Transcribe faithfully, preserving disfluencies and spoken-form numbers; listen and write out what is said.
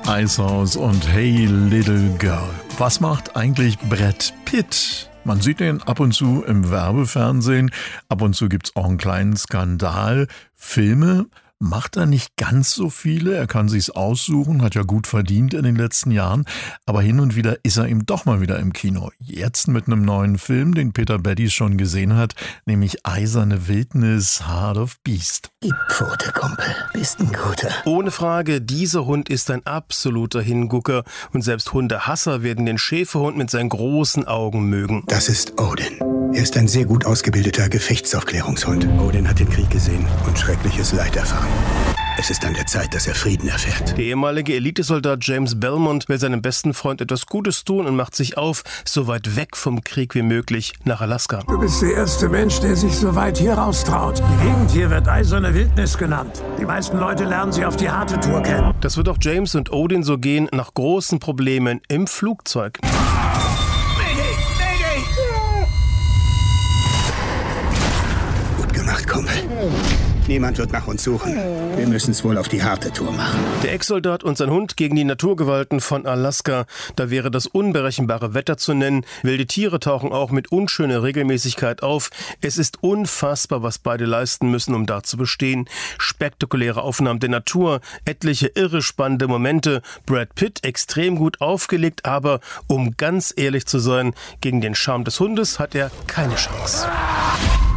Ice House und Hey Little Girl. Was macht eigentlich Brad Pitt? Man sieht ihn ab und zu im Werbefernsehen, ab und zu gibt's auch einen kleinen Skandal. Filme macht er nicht ganz so viele, er kann sich's aussuchen, hat ja gut verdient in den letzten Jahren, aber hin und wieder ist er eben doch mal wieder im Kino. Jetzt mit einem neuen Film, den Peter Beddies schon gesehen hat, nämlich Eiserne Wildnis, Heart of Beast. Gib Pfote, Kumpel, bist ein Guter. Ohne Frage, dieser Hund ist ein absoluter Hingucker und selbst Hundehasser werden den Schäferhund mit seinen großen Augen mögen. Das ist Odin. Er ist ein sehr gut ausgebildeter Gefechtsaufklärungshund. Odin hat den Krieg gesehen und schreckliches Leid erfahren. Es ist an der Zeit, dass er Frieden erfährt. Der ehemalige Elitesoldat James Belmont will seinem besten Freund etwas Gutes tun und macht sich auf, so weit weg vom Krieg wie möglich, nach Alaska. Du bist der erste Mensch, der sich so weit hier raustraut. Die Gegend hier wird Eiserne Wildnis genannt. Die meisten Leute lernen sie auf die harte Tour kennen. Das wird auch James und Odin so gehen, nach großen Problemen im Flugzeug. Mayday! Mayday! Gut gemacht, Kumpel. Niemand wird nach uns suchen. Wir müssen es wohl auf die harte Tour machen. Der Ex-Soldat und sein Hund gegen die Naturgewalten von Alaska. Da wäre das unberechenbare Wetter zu nennen. Wilde Tiere tauchen auch mit unschöner Regelmäßigkeit auf. Es ist unfassbar, was beide leisten müssen, um da zu bestehen. Spektakuläre Aufnahmen der Natur, etliche irre spannende Momente. Brad Pitt extrem gut aufgelegt, aber um ganz ehrlich zu sein, gegen den Charme des Hundes hat er keine Chance.